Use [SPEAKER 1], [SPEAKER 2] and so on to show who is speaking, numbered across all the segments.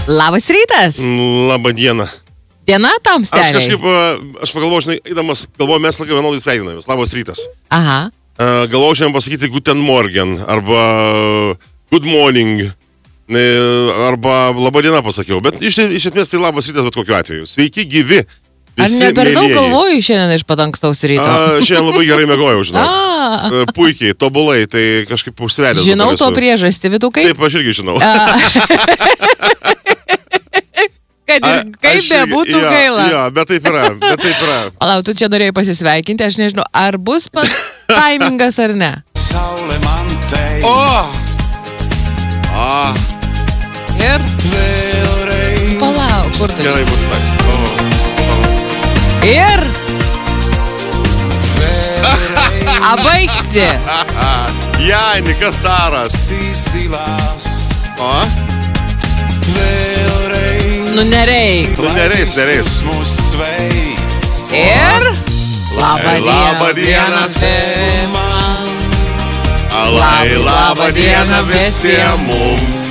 [SPEAKER 1] Labas rytas.
[SPEAKER 2] Labą dieną.
[SPEAKER 1] Diena tam steliai.
[SPEAKER 2] Aš pagalvoju, žinai, eidamas, galvoju, mes laiką vienodai sveikinamės. Labas rytas.
[SPEAKER 1] Aha.
[SPEAKER 2] Galvoju šiandien pasakyti Guten Morgen, arba Good Morning, arba Labą dieną pasakiau. Bet iš esmės tai labas rytas bet kokiu atveju. Sveiki, gyvi.
[SPEAKER 1] Ar ne per daug galvoju šiandien iš pat ankstaus ryto?
[SPEAKER 2] Šiandien labai gerai mėgojau, žinau. Puikiai, tobulai, tai kažkaip užsivedęs.
[SPEAKER 1] Žinau to priežastį, Vytukai.
[SPEAKER 2] Taip, aš irgi žinau.
[SPEAKER 1] Kad ir kaip bebūtų gaila.
[SPEAKER 2] Jo, bet taip yra.
[SPEAKER 1] Palauk, tu čia norėjai pasisveikinti, aš nežinau, ar bus pat taimingas ar ne. Ir? Palauk, kur tu?
[SPEAKER 2] Gerai bus tai.
[SPEAKER 1] Ir? Abaigsi.
[SPEAKER 2] Jani, kas daras?
[SPEAKER 1] Nu nereik.
[SPEAKER 2] Nereis.
[SPEAKER 1] Ir? Labą dieną. Labą dieną visiems mums.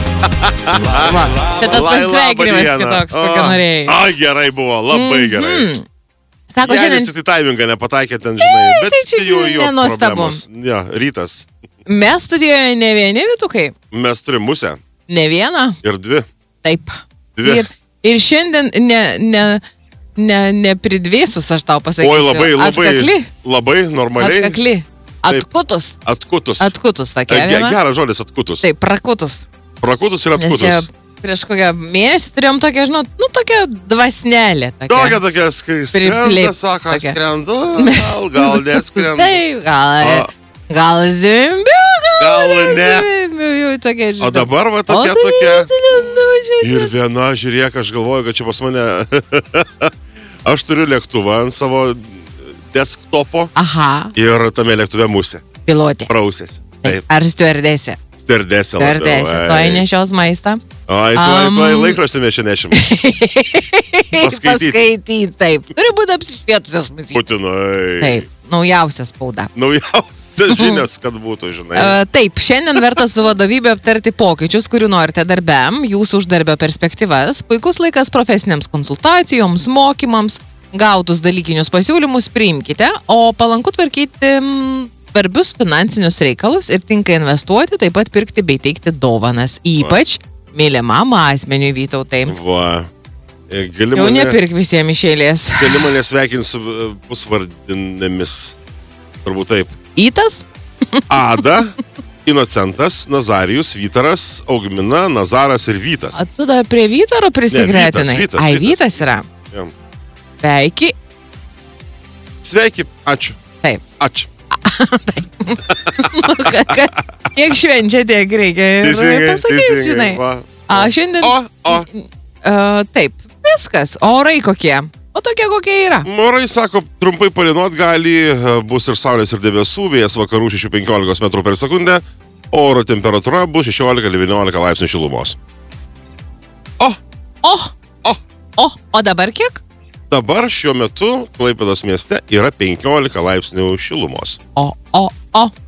[SPEAKER 1] Čia tas pasveikinimas kitoks, kokio norėjai.
[SPEAKER 2] Ai, gerai buvo, labai gerai.
[SPEAKER 1] Sako,
[SPEAKER 2] Janis
[SPEAKER 1] šiandien...
[SPEAKER 2] tai taimingą nepataikė ten, žinai, bet
[SPEAKER 1] tai čia
[SPEAKER 2] jo
[SPEAKER 1] nenuostabu.
[SPEAKER 2] problemos. Jo, rytas.
[SPEAKER 1] Mes studijoje ne vieni, Vytukai.
[SPEAKER 2] Mes turim musę.
[SPEAKER 1] Ne vieną.
[SPEAKER 2] Ir dvi.
[SPEAKER 1] Taip.
[SPEAKER 2] Dvi.
[SPEAKER 1] Ir šiandien nepridvėsus, aš tau pasakysiu.
[SPEAKER 2] Oi,
[SPEAKER 1] Atkakli.
[SPEAKER 2] Labai normaliai.
[SPEAKER 1] Atkakli. Atkutus. Atkutus, sakė.
[SPEAKER 2] Geras žodis, atkutus.
[SPEAKER 1] Taip, prakutus.
[SPEAKER 2] Prakutus ir atkutus.
[SPEAKER 1] Nes čia prieš kokią mėnesį turėjom tokią, žinot, tokią dvasnelę.
[SPEAKER 2] Tokia skrenda, sako, skrendu, gal neskrendu.
[SPEAKER 1] Taip, gal zvimbiu,
[SPEAKER 2] gal ne.
[SPEAKER 1] Tokia,
[SPEAKER 2] o dabar va tokia. Ir viena, žiūrėk, aš galvoju, kad čia pas mane, aš turiu lėktuvą ant savo desktopo.
[SPEAKER 1] Aha.
[SPEAKER 2] Ir tame lėktuve musė.
[SPEAKER 1] Pilotė.
[SPEAKER 2] Prausėsi.
[SPEAKER 1] Taip. Ar stiuardesė?
[SPEAKER 2] Stiuardesė labiau.
[SPEAKER 1] Tuoj nešios maistą.
[SPEAKER 2] Oi, tuoj laikraštį mes čia nešim.
[SPEAKER 1] Paskaityti, taip. Turi būti apsišvietusios muzikas.
[SPEAKER 2] Putinai.
[SPEAKER 1] Taip, naujausia spauda.
[SPEAKER 2] Naujausias žinias, kad būtų, žinai.
[SPEAKER 1] Taip, šiandien verta su vadovybė aptarti pokyčius, kurių norite darbe, jūsų uždarbio perspektyvas, puikus laikas profesinėms konsultacijoms, mokymams, gautus dalykinius pasiūlymus priimkite, o palanku tvarkyti svarbius finansinius reikalus ir tinka investuoti, taip pat pirkti bei teikti dovanas, ypač mylimam asmeniui, Vytautai.
[SPEAKER 2] Va.
[SPEAKER 1] Jau nepirk visiems iš eilės.
[SPEAKER 2] Gali mane sveikinti su pusvardinėmis. Turbūt taip.
[SPEAKER 1] Įtas?
[SPEAKER 2] Ada, Inocentas, Nazarijus, Vytaras, Augmina, Nazaras ir Vytas.
[SPEAKER 1] O tu dar prie Vytaro prisigretinai?
[SPEAKER 2] Vytas.
[SPEAKER 1] Ai, Vytas yra.
[SPEAKER 2] Ja. Sveiki, ačiū.
[SPEAKER 1] Taip.
[SPEAKER 2] Ačiū.
[SPEAKER 1] Taip. Kiek švenčia, tiek reikia pasakyti, žinai. Šiandien... Taip, viskas. Orai kokie? O tokie kokie yra?
[SPEAKER 2] Orai, sako, trumpai palinot gali, bus ir saulės ir debesų, vėjas vakarų 6-15 metrų per sekundę, oro temperatūra bus 16-19 laipsnių šilumos.
[SPEAKER 1] O dabar kiek?
[SPEAKER 2] Dabar šiuo metu Klaipėdos mieste yra 15 laipsnių šilumos.